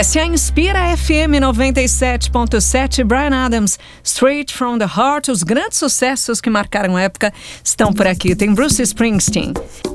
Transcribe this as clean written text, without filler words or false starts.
Essa é a Inspira FM 97.7, Bryan Adams, Straight from the Heart. Os grandes sucessos que marcaram a época estão por aqui. Tem Bruce Springsteen,